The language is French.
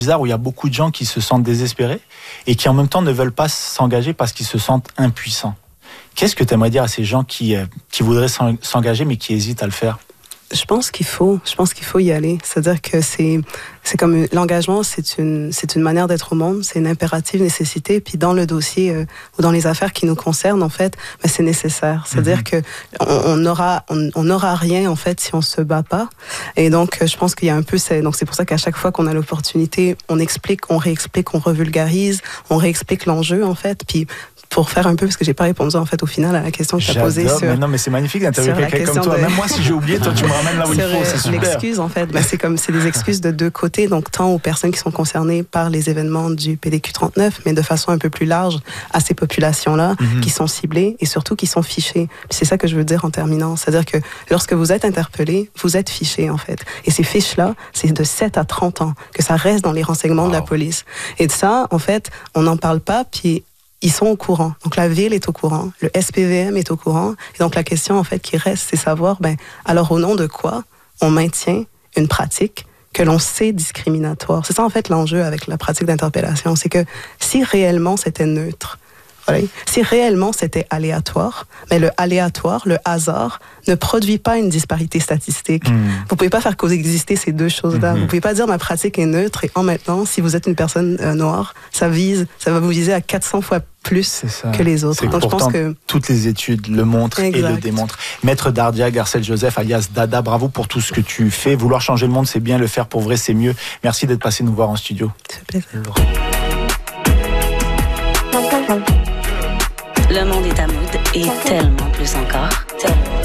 bizarre où il y a beaucoup de gens qui se sentent désespérés et qui en même temps ne veulent pas s'engager parce qu'ils se sentent impuissants. Qu'est-ce que tu aimerais dire à ces gens qui voudraient s'engager mais qui hésitent à le faire? Je pense qu'il faut y aller. C'est-à-dire que c'est comme l'engagement, c'est une manière d'être au monde, c'est une impérative nécessité. Puis dans le dossier ou dans les affaires qui nous concernent, en fait, ben, c'est nécessaire. C'est-à-dire que on n'aura rien en fait si on se bat pas. Et donc je pense qu'il y a un peu donc c'est pour ça qu'à chaque fois qu'on a l'opportunité, on explique, on réexplique, on revulgarise, on réexplique l'enjeu en fait. Puis pour faire un peu, parce que j'ai pas répondu en fait au final à la question que tu as posée. Mais non, mais c'est magnifique d'interviewer quelqu'un comme toi. Même moi, si j'ai oublié, toi, tu me ramènes là où il faut. C'est super. L'excuse, en fait, ben, c'est des excuses de deux côtés, donc tant aux personnes qui sont concernées par les événements du PDQ 39, mais de façon un peu plus large à ces populations-là qui sont ciblées et surtout qui sont fichées. Puis c'est ça que je veux dire en terminant. C'est-à-dire que lorsque vous êtes interpellé, vous êtes fiché, en fait. Et ces fiches-là, c'est de 7 à 30 ans que ça reste dans les renseignements de la police. Et de ça, en fait, on n'en parle pas, puis ils sont au courant. Donc, la ville est au courant. Le SPVM est au courant. Et donc, la question, en fait, qui reste, c'est savoir, ben, alors, au nom de quoi on maintient une pratique que l'on sait discriminatoire? C'est ça, en fait, l'enjeu avec la pratique d'interpellation. C'est que si réellement c'était neutre, voilà, si réellement c'était aléatoire, mais le aléatoire, le hasard, ne produit pas une disparité statistique. Vous pouvez pas faire coexister ces deux choses-là. Vous pouvez pas dire ma pratique est neutre et en même temps, si vous êtes une personne noire, ça va vous viser à 400 fois plus que les autres. Donc, je pense que toutes les études le montrent et le démontrent. Maître Dardia Garcelle Joseph, alias Dada, bravo pour tout ce que tu fais. Vouloir changer le monde, c'est bien. Le faire pour vrai, c'est mieux. Merci d'être passé nous voir en studio. Ça fait plaisir. Le monde est à mode et tellement plus encore.